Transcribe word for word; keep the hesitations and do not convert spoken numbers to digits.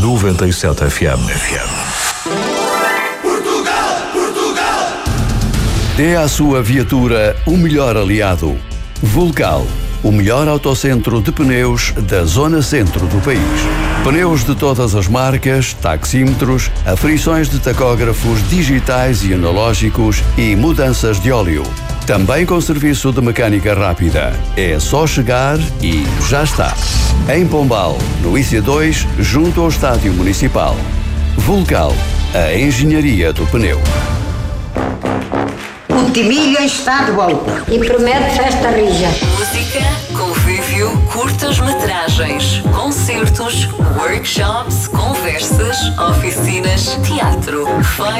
noventa e sete F M. Portugal, Portugal! Dê à sua viatura o melhor aliado. Vulcal, o melhor autocentro de pneus da zona centro do país. Pneus de todas as marcas, taxímetros, aferições de tacógrafos digitais e analógicos e mudanças de óleo. Também com serviço de mecânica rápida. É só chegar e já está. Em Pombal, no I C dois, junto ao Estádio Municipal. Vulcal, a engenharia do pneu. O Timilho está de volta e promete festa rija. Música, convívio, curtas-metragens, concertos, workshops, conversas, oficinas, teatro.